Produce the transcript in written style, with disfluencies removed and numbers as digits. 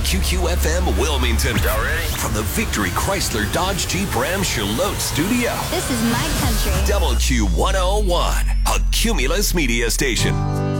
WQQFM Wilmington. Y'all ready? From the Victory Chrysler Dodge Jeep Ram Charlotte studio. This is my country. WQ101, a Cumulus media station.